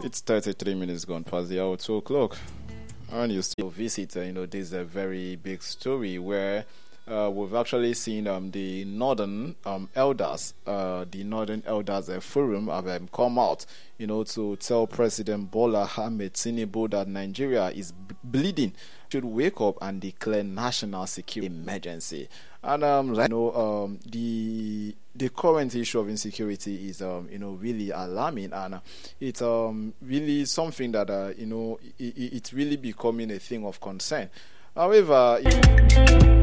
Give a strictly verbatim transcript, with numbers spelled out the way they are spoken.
It's thirty-three minutes gone past the hour, two o'clock. And you still visit, uh, you know, this is a very big story where uh, we've actually seen um, the Northern um, Elders, uh, the Northern Elders uh, Forum have um, come out, you know, to tell President Bola Ahmed Tinubu that Nigeria is b- bleeding, should wake up and declare national security emergency. And um, right, you know, um, the the current issue of insecurity is, um, you know, really alarming, and uh, it's um really something that uh, you know, it, it's really becoming a thing of concern. However,